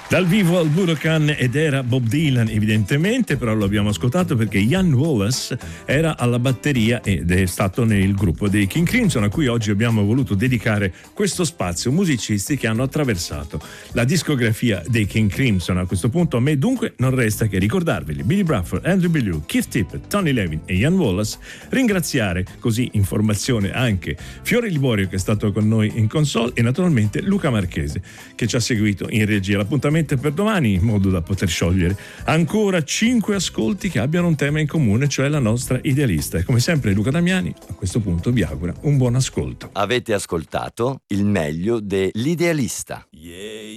Dal vivo al Budokan, ed era Bob Dylan evidentemente, però lo abbiamo ascoltato perché Ian Wallace era alla batteria ed è stato nel gruppo dei King Crimson, a cui oggi abbiamo voluto dedicare questo spazio, musicisti che hanno attraversato la discografia dei King Crimson. A questo punto a me dunque non resta che ricordarveli: Billy Bruford, Andrew Bellew, Keith Tippett, Tony Levin e Ian Wallace, ringraziare così informazione anche Fiore Liborio che è stato con noi in console e naturalmente Luca Marchese che ci ha seguito in regia. L'appuntamento per domani, in modo da poter sciogliere ancora 5 ascolti che abbiano un tema in comune, cioè la nostra idealista. E come sempre Luca Damiani a questo punto vi augura un buon ascolto. Avete ascoltato il meglio dell'Idealista.